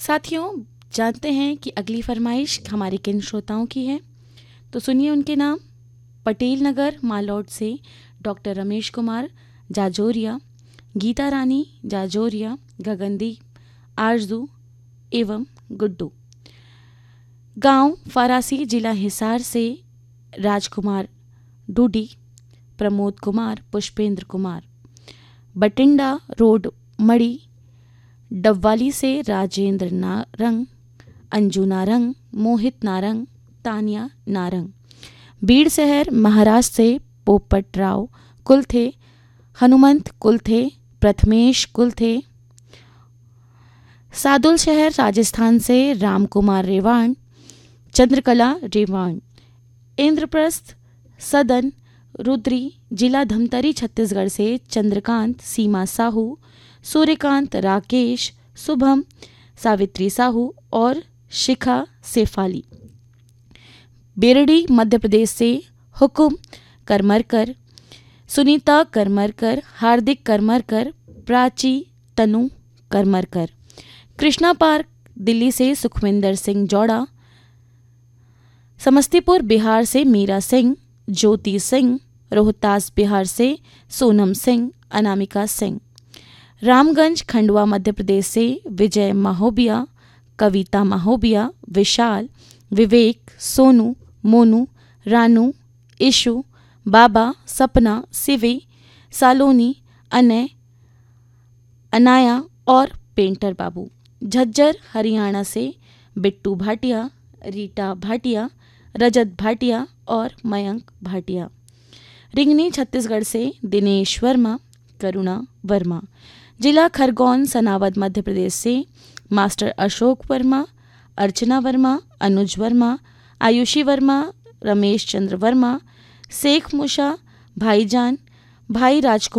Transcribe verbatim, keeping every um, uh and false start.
साथियों, जानते हैं कि अगली फरमाइश हमारे किन श्रोताओं की है, तो सुनिए उनके नाम। पटेल नगर मालौट से डॉक्टर रमेश कुमार जाजोरिया, गीता रानी जाजोरिया, गगनदीप, आरजू एवं गुड्डू। गांव फरासी, जिला हिसार से राजकुमार डूडी, प्रमोद कुमार, पुष्पेंद्र कुमार। बटिंडा रोड मड़ी डबवाली से राजेंद्र नारंग, अंजू नारंग, मोहित नारंग, तानिया नारंग। बीड़ शहर महाराष्ट्र से पोपट राव कुलथे, हनुमंत कुलथे, प्रथमेश कुलथे। सादुल शहर राजस्थान से रामकुमार रेवाण, चंद्रकला रेवाण। इंद्रप्रस्थ सदन रुद्री, जिला धमतरी छत्तीसगढ़ से चंद्रकांत, सीमा साहू, सूर्यकांत, राकेश, शुभम, सावित्री साहू और शिखा सेफाली। बेरडी मध्य प्रदेश से हुकुम करमरकर, सुनीता करमरकर, हार्दिक करमरकर, प्राची, तनु करमरकर। कृष्णा पार्क दिल्ली से सुखविंदर सिंह जौड़ा, समस्तीपुर बिहार से मीरा सिंह, ज्योति सिंह, रोहतास बिहार से सोनम सिंह, अनामिका सिंह। रामगंज खंडवा मध्य प्रदेश से विजय महोबिया, कविता महोबिया, विशाल, विवेक, सोनू, मोनू, रानू, इशु, बाबा, सपना, सिवी, सालोनी, अनय, अनाया और पेंटर बाबू। झज्जर हरियाणा से बिट्टू भाटिया, रीटा भाटिया, रजत भाटिया और मयंक भाटिया। रिंगनी छत्तीसगढ़ से दिनेश वर्मा, करुणा वर्मा। जिला खरगोन सनावद मध्य प्रदेश से मास्टर अशोक वर्मा, अर्चना वर्मा, अनुज वर्मा, आयुषी वर्मा, रमेश चंद्र वर्मा, शेख मुशा, भाईजान, भाई राजकुमार।